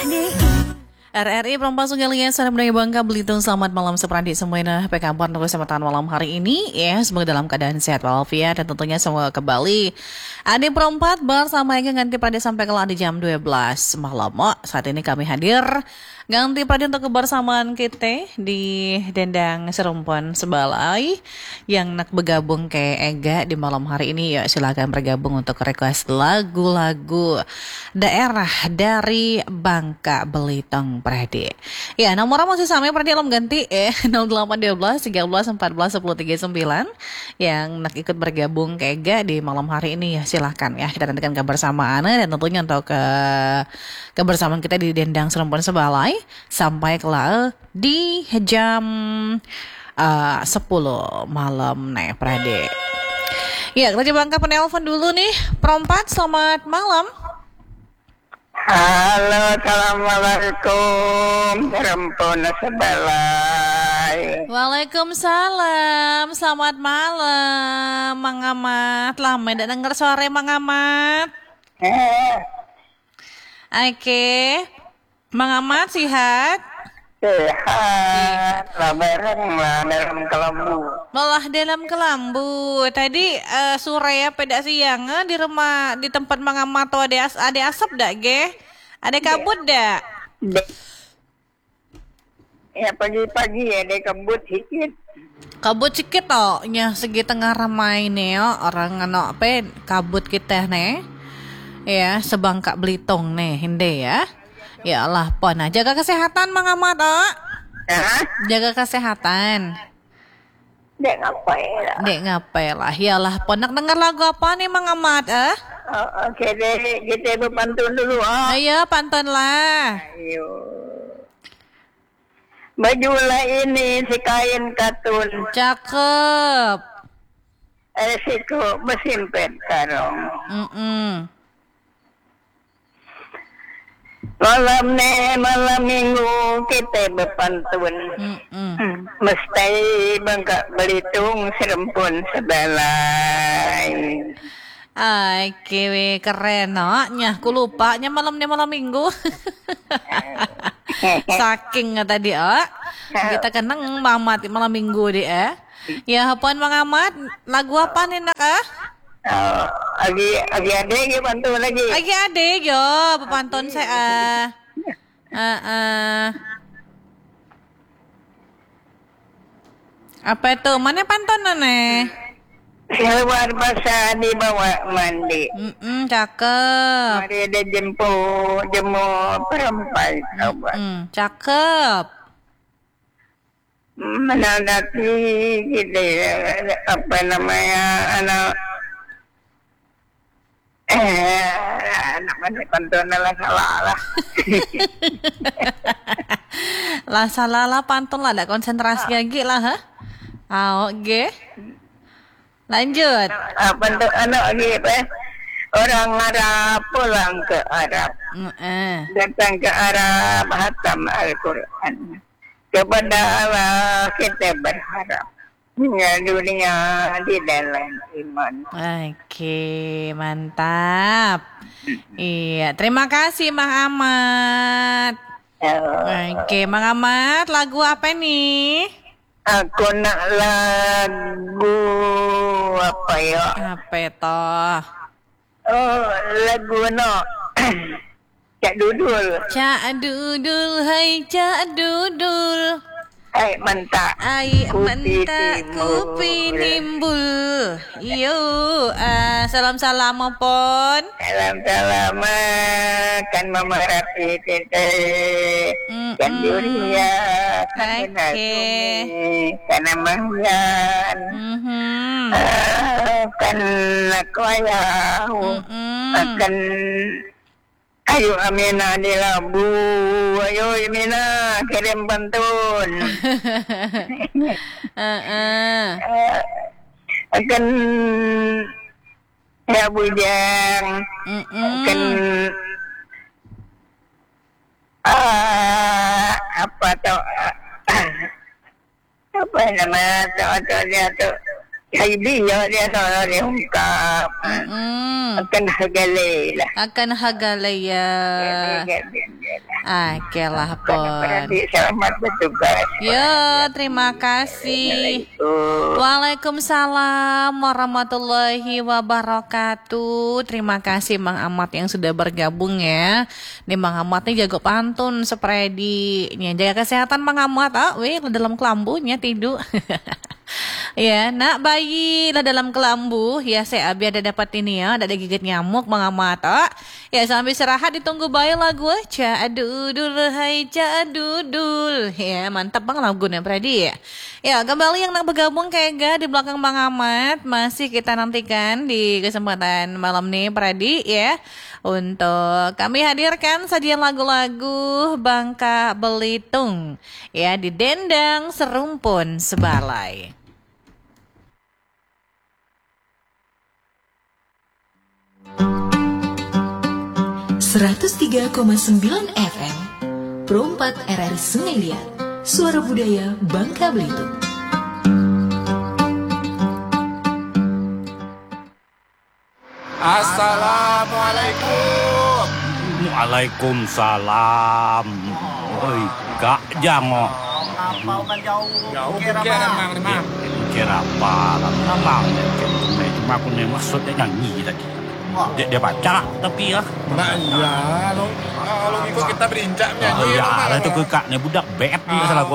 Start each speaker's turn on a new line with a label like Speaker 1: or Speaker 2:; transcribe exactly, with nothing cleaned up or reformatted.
Speaker 1: R R I Perempuan Sunggalian Sana Budaya Bangka Belitung. Selamat malam seperandi semuanya. Apa kabar untuk kesempatan malam hari ini ya? Semoga dalam keadaan sehat walafiat dan tentunya semoga kembali adik perempat bersama yang ganti pada sampai kelak di jam dua belas malam. Oh, saat ini kami hadir ganti pada untuk kebersamaan kita di Dendang Serumpan Sebalai yang nak bergabung ke Ega di malam hari ini. Ya silakan bergabung untuk request lagu-lagu daerah dari Bangka Belitung. Pradi. Ya, nomornya masih sama Pradi alam ganti eh nol delapan satu dua tiga belas empat belas sepuluh tiga puluh sembilan yang nak ikut bergabung ke Ega di malam hari ini ya silahkan ya kita nantikan kebersamaan dan tentunya untuk ke kebersamaan kita di Dendang Serumpan Sebalai sampai kelak di jam uh, sepuluh malam nih Pradi. Ya, kita coba angkat penelpon dulu nih. Perempat, selamat malam.
Speaker 2: Halo, assalamualaikum, Serempun Sebalai.
Speaker 1: Waalaikumsalam, selamat malam, Mang Amat. Lama tidak dengar sore, Mang Amat.
Speaker 2: Eh,
Speaker 1: Oke, Mang Amat sehat?
Speaker 2: sehat, lah bareng lah dalam kelambu.
Speaker 1: Malah dalam kelambu. Tadi uh, sore ya, peda siang eh, di rumah di tempat Mang Amat tuh ada as ada asap dak, ge? Ada kabut dak?
Speaker 2: De- ya pagi-pagi ya deh kebut sedikit.
Speaker 1: Kabut sedikit toh, nya segi tengah ramai nih oh, orang ano apa kabut kita nih. Ya, sebangka Belitung nih, hinde ya. Ya Allah, pon jaga kesehatan Mang Amat oh.
Speaker 2: Hah?
Speaker 1: Jaga kesehatan.
Speaker 2: Dek ngapain lah?
Speaker 1: Dek ngapain lah? Yalah, pon nak dengar lagu apa nih Mang Amat eh?
Speaker 2: Oh, oke deh, kita berpantun dulu ah.
Speaker 1: Ayo pantun lah.
Speaker 2: Ayo. Bajulah ini si kain katun,
Speaker 1: Cakep.
Speaker 2: resiko mesin pet karong.
Speaker 1: Mm-mm.
Speaker 2: Malam nih, malam minggu kita berpantun.
Speaker 1: Mm-mm.
Speaker 2: Hmm, Mesti Bangka Belitung Serempun Sebalai.
Speaker 1: Ay, kewe keren no. Nyah, ku lupa nya malamnya malam minggu. Saking nga tadi oh. Kita kenang mamat malam minggu di eh. Ya, hapon Mang Amat, lagu apa nih nak ah?
Speaker 2: Oh, lagi lagi ada lagi pantun lagi.
Speaker 1: Lagi ada yo, pepantun saya. Ah, ah. Apa itu? Mana pantun nih?
Speaker 2: Keluar basah di bawah mandi.
Speaker 1: Mm cakep.
Speaker 2: Mari ada jemput jemu perempat coba.
Speaker 1: Mm, cakep.
Speaker 2: Menandati gitu ya, apa namanya anak eh namanya pantun lah salah lah.
Speaker 1: Lah salah lah pantun lah, ada konsentrasi lagi lah, ha? Ah, oke. Lanjut.
Speaker 2: Apa tuh anak lagi apa? Orang Arab pulang ke Arab,
Speaker 1: Mm, eh.
Speaker 2: datang ke Arab hatam Al-Quran. Kepada Allah kita berharap hingga dunia di dalam iman.
Speaker 1: Oke, mantap. Iya, terima kasih Mang Amat.
Speaker 2: Oh,
Speaker 1: Oke, Mang Amat, lagu apa nih?
Speaker 2: aku nak lagu apa ya?
Speaker 1: Apa itu?
Speaker 2: Oh, lagu no Cak Dudul.
Speaker 1: Cak Dudul, hai Cak Dudul.
Speaker 2: Hai mantap.
Speaker 1: Ai
Speaker 2: Kupi
Speaker 1: menta
Speaker 2: timbul.
Speaker 1: kupi nimbul. Yo, uh, salam-salam pon.
Speaker 2: Salam-salam kan Mama Rafi tete
Speaker 1: Mm-mm.
Speaker 2: kan dunia kan
Speaker 1: Oke.
Speaker 2: kan Amangyan
Speaker 1: Mhm.
Speaker 2: kan aku ayah
Speaker 1: Mm-mm.
Speaker 2: akan ayo Amina di Labu, ayo Amina kirim pantun.
Speaker 1: Heeh.
Speaker 2: Eh, akan ya bujang akan
Speaker 1: Mm-mm.
Speaker 2: ah, apa tuh apa nama tuh tuh dia tuh Haidi ya dia tuh diungkap
Speaker 1: Mm-mm.
Speaker 2: akan hagalay lah.
Speaker 1: Akan hagalaya.
Speaker 2: Ganyan, ganyan.
Speaker 1: Oke lah, Pon.
Speaker 2: Berarti selamat bertugas.
Speaker 1: Yo, terima kasih. Waalaikumsalam warahmatullahi wabarakatuh. Terima kasih Mang Ahmad yang sudah bergabung ya. Nih Mang Ahmad nih jago pantun sepredi. Jaga kesehatan Mang Ahmad. Ah, weh dalam kelambunya tidur. Ya, nak bayi lah dalam kelambu. Ya, saya abi ada dapat ini ya, ada gigit nyamuk Mang Ahmad. Ah, ya sambil istirahat ditunggu bayi lagu Cadudul hai cadudul. Ya, mantap Bang lagunya Predi ya. Ya, kembali yang nak bergabung kayak di belakang Bang Ahmad masih kita nantikan di kesempatan malam nih Predi ya. Untuk kami hadirkan sajian lagu-lagu Bangka Belitung ya di Dendang Serumpun Sebalai.
Speaker 3: seratus tiga koma sembilan F M Pro empat R R I Sungai Liat, Suara Budaya Bangka Belitung.
Speaker 4: Assalamualaikum.
Speaker 5: Waalaikumsalam. Oi, Kak Jango.
Speaker 4: Apa uman jauh? Jauh kira mang ni mang.
Speaker 5: Kira apa? Lama. Cuma aku nih maksudnya nyanyi tadi. Dia, dia baca tapi ya.
Speaker 4: Nah iya, lo kalau ikut kita berinjak nyanyi.
Speaker 5: Oh, iya, lah itu kak nih budak bet nih salah gua.